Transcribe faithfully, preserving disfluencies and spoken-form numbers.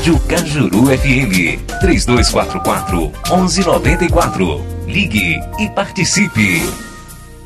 Rádio Cajuru F M, três dois quatro quatro, um um nove quatro. Ligue e participe.